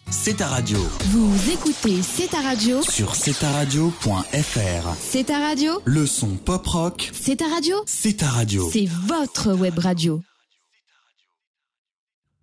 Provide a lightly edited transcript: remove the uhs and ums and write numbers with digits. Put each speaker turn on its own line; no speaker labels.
C'est ta radio.
Vous écoutez C'est ta radio
Sur cetaradio.fr.
C'est ta radio
Le son pop rock.
C'est ta radio
C'est ta radio.
C'est votre web radio.